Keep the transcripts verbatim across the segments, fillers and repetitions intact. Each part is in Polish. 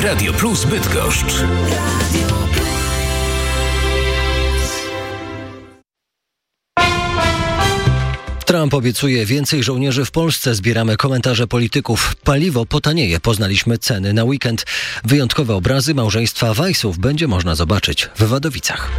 Radio Plus Bydgoszcz. Trump obiecuje więcej żołnierzy w Polsce. Zbieramy komentarze polityków. Paliwo potanieje. Poznaliśmy ceny na weekend. Wyjątkowe obrazy małżeństwa Weissów będzie można zobaczyć w Wadowicach.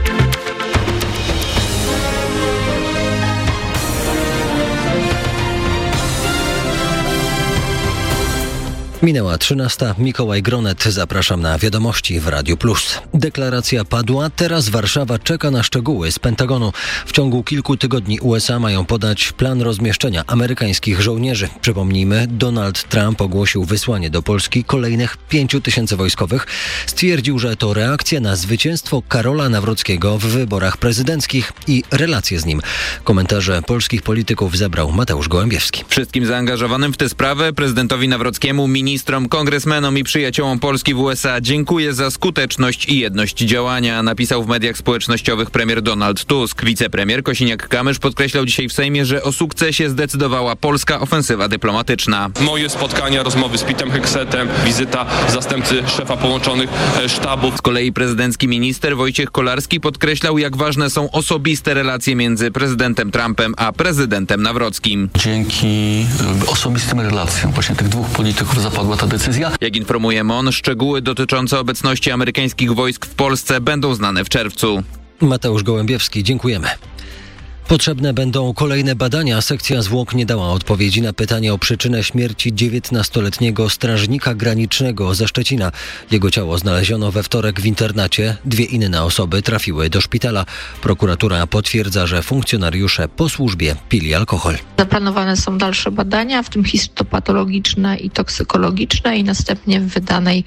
Minęła trzynasta. Mikołaj Gronet. Zapraszam na wiadomości w Radiu Plus. Deklaracja padła. Teraz Warszawa czeka na szczegóły z Pentagonu. W ciągu kilku tygodni U S A mają podać plan rozmieszczenia amerykańskich żołnierzy. Przypomnijmy, Donald Trump ogłosił wysłanie do Polski kolejnych pięciu tysięcy wojskowych. Stwierdził, że to reakcja na zwycięstwo Karola Nawrockiego w wyborach prezydenckich i relacje z nim. Komentarze polskich polityków zebrał Mateusz Gołębiewski. Wszystkim zaangażowanym w tę sprawę, prezydentowi Nawrockiemu, ministrom, kongresmenom i przyjaciołom Polski w U S A dziękuję za skuteczność i jedność działania, napisał w mediach społecznościowych premier Donald Tusk. Wicepremier Kosiniak-Kamysz podkreślał dzisiaj w Sejmie, że o sukcesie zdecydowała polska ofensywa dyplomatyczna. Moje spotkania, rozmowy z Petem Heksetem, wizyta zastępcy szefa połączonych sztabów. Z kolei prezydencki minister Wojciech Kolarski podkreślał, jak ważne są osobiste relacje między prezydentem Trumpem a prezydentem Nawrockim. Dzięki osobistym relacjom właśnie tych dwóch polityków zapadła ta decyzja. Jak informuje M O N, szczegóły dotyczące obecności amerykańskich wojsk w Polsce będą znane w czerwcu. Mateusz Gołębiewski, dziękujemy. Potrzebne będą kolejne badania. Sekcja zwłok nie dała odpowiedzi na pytanie o przyczynę śmierci dziewiętnastoletniego strażnika granicznego ze Szczecina. Jego ciało znaleziono we wtorek w internacie. Dwie inne osoby trafiły do szpitala. Prokuratura potwierdza, że funkcjonariusze po służbie pili alkohol. Zaplanowane są dalsze badania, w tym histopatologiczne i toksykologiczne, i następnie w wydanej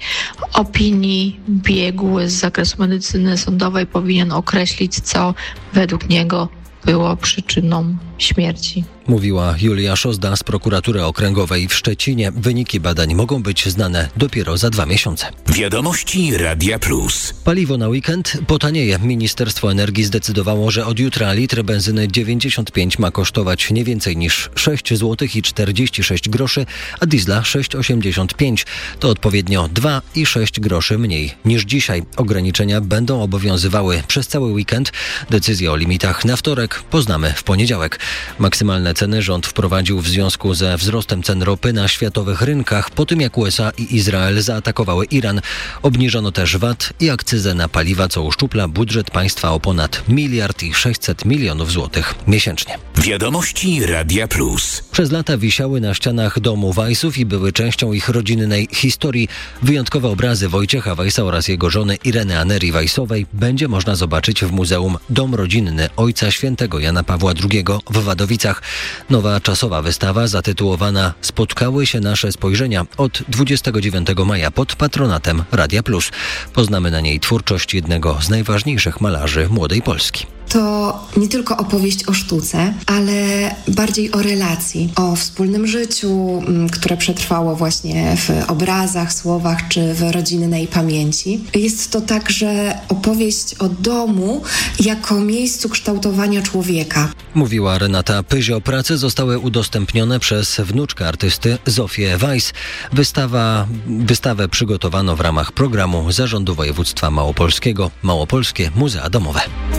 opinii biegły z zakresu medycyny sądowej powinien określić, co według niego było przyczyną śmierci. Mówiła Julia Szozda z prokuratury okręgowej w Szczecinie. Wyniki badań mogą być znane dopiero za dwa miesiące. Wiadomości Radia Plus. Paliwo na weekend potanieje. Ministerstwo Energii zdecydowało, że od jutra litr benzyny dziewięćdziesiąt pięć ma kosztować nie więcej niż sześć złotych i czterdzieści sześć groszy, a diesla sześć osiemdziesiąt pięć. To odpowiednio dwa i sześć groszy mniej niż dzisiaj. Ograniczenia będą obowiązywały przez cały weekend. Decyzję o limitach na wtorek poznamy w poniedziałek. Maksymalne ceny rząd wprowadził w związku ze wzrostem cen ropy na światowych rynkach po tym, jak U S A i Izrael zaatakowały Iran. Obniżono też V A T i akcyzę na paliwa, co uszczupla budżet państwa o ponad miliard i sześćset milionów złotych miesięcznie. Wiadomości Radia Plus. Przez lata wisiały na ścianach domu Weissów i były częścią ich rodzinnej historii. Wyjątkowe obrazy Wojciecha Weissa oraz jego żony Ireny Anerii Weissowej będzie można zobaczyć w Muzeum Dom Rodzinny Ojca Świętego Jana Pawła drugiego w Wadowicach. Nowa czasowa wystawa zatytułowana „Spotkały się nasze spojrzenia” od dwudziestego dziewiątego maja pod patronatem Radia Plus. Poznamy na niej twórczość jednego z najważniejszych malarzy młodej Polski. To nie tylko opowieść o sztuce, ale bardziej o relacji, o wspólnym życiu, które przetrwało właśnie w obrazach, słowach czy w rodzinnej pamięci. Jest to także opowieść o domu jako miejscu kształtowania człowieka. Mówiła Renata Pyzio. Prace zostały udostępnione przez wnuczkę artysty Zofię Weiss. Wystawa, wystawę przygotowano w ramach programu Zarządu Województwa Małopolskiego Małopolskie Muzea Domowe.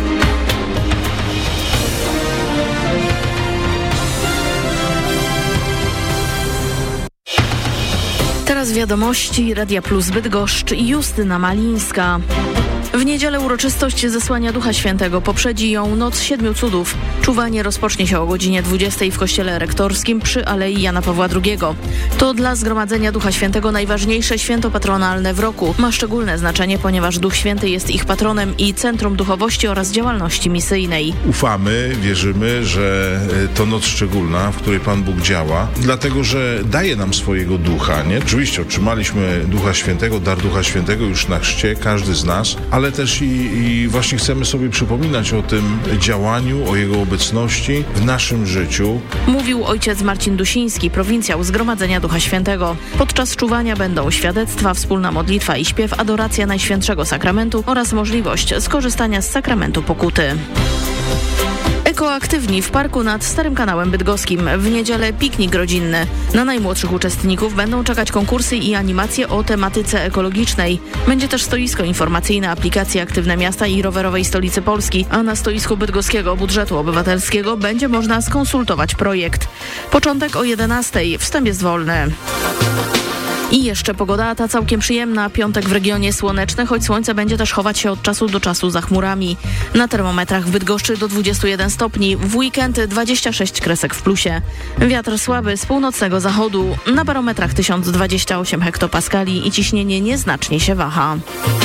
Teraz wiadomości Radia Plus Bydgoszcz i Justyna Malińska. W niedzielę uroczystość zesłania Ducha Świętego poprzedzi ją Noc Siedmiu Cudów. Czuwanie rozpocznie się o godzinie dwudziestej w kościele rektorskim przy Alei Jana Pawła drugiego. To dla Zgromadzenia Ducha Świętego najważniejsze święto patronalne w roku. Ma szczególne znaczenie, ponieważ Duch Święty jest ich patronem i centrum duchowości oraz działalności misyjnej. Ufamy, wierzymy, że to noc szczególna, w której Pan Bóg działa, dlatego że daje nam swojego Ducha, nie? Oczywiście otrzymaliśmy Ducha Świętego, dar Ducha Świętego już na chrzcie, każdy z nas, ale też i, i właśnie chcemy sobie przypominać o tym działaniu, o Jego obecności w naszym życiu. Mówił ojciec Marcin Dusiński, prowincjał Zgromadzenia Ducha Świętego. Podczas czuwania będą świadectwa, wspólna modlitwa i śpiew, adoracja Najświętszego Sakramentu oraz możliwość skorzystania z sakramentu pokuty. Ekoaktywni w parku nad Starym Kanałem Bydgoskim. W niedzielę piknik rodzinny. Na najmłodszych uczestników będą czekać konkursy i animacje o tematyce ekologicznej. Będzie też stoisko informacyjne aplikacji Aktywne Miasta i Rowerowej Stolicy Polski, a na stoisku bydgoskiego budżetu obywatelskiego będzie można skonsultować projekt. Początek o jedenastej. Wstęp jest wolny. I jeszcze pogoda, ta całkiem przyjemna. Piątek w regionie słoneczny, choć słońce będzie też chować się od czasu do czasu za chmurami. Na termometrach w Bydgoszczy do dwudziestu jeden stopni, w weekend dwadzieścia sześć kresek w plusie. Wiatr słaby z północnego zachodu, na barometrach tysiąc dwadzieścia osiem hektopaskali i ciśnienie nieznacznie się waha.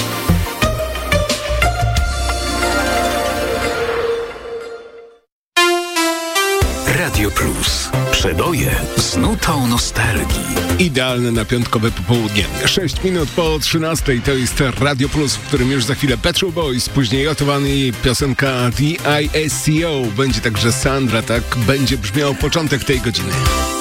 Radio Plus. Przeboje z nutą nostalgii. Idealne na piątkowe popołudnie. sześć minut po trzynastej to jest Radio Plus, w którym już za chwilę Pet Shop Boys, później Otowany i piosenka D I S C O. Będzie także Sandra, tak będzie brzmiał początek tej godziny.